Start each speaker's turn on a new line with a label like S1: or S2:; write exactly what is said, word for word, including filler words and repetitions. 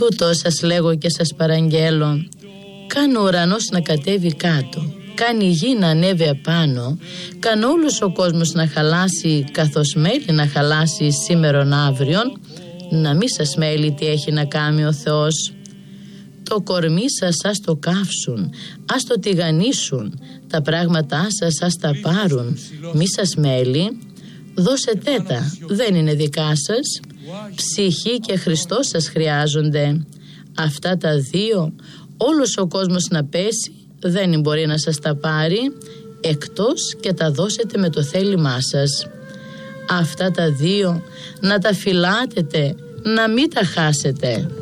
S1: Τούτο σας λέγω και σας παραγγέλω, καν ο ουρανός να κατέβει κάτω, καν η γη να ανέβει απάνω, καν όλος ο κόσμος να χαλάσει, καθώς μέλη να χαλάσει σήμερον αύριον, να μη σας μέλει τι έχει να κάνει ο Θεός. Το κορμί σας ας το καύσουν, ας το τηγανίσουν, τα πράγματά σας ας τα πάρουν, μη σας μέλει, δώσετε τα, δεν είναι δικά σας. Ψυχή και Χριστός σας χρειάζονται. Αυτά τα δύο, όλος ο κόσμος να πέσει, δεν μπορεί να σας τα πάρει, εκτός και τα δώσετε με το θέλημά σας. Αυτά τα δύο να τα φυλάτετε, να μην τα χάσετε.